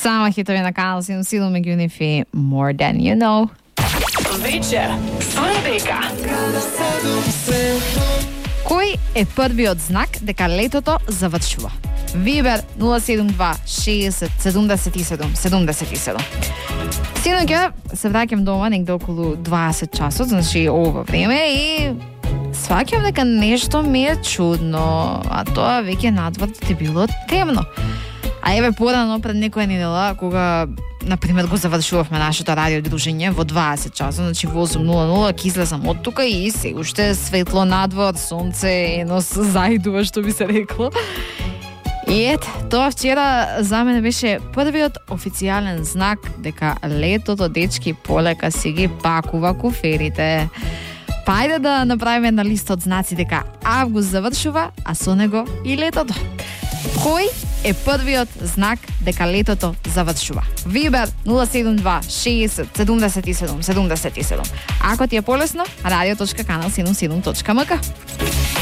Само хитови на канал 77 меѓу нив и More Than You Know. Вечер со Ребека. Кој е првиот знак дека летото завршува? Вибер 072 60 77 77. Синоќа се враќам дома негде околу 20 часот, значи ова време, и сваќам дека нешто ми е чудно, а тоа веќе надвор е било темно. А еве порано пред некоја недела, кога например го завршувавме нашето радио дружење во 20 часот, значи во 8:00 ќе излезам од тука и се уште е светло надвор, сонце, едно заидува, што би се рекло. И ет, тоа вчера за мене беше првиот официјален знак дека летото, дечки, полека си ги пакува куферите. Па ајде да направиме една листа од знаци дека август завршува, а со него и летото. Кој е првиот знак дека летото завршува? Вибер 072 60 77 77. Ако ти е полесно, radio.kanal77.mk.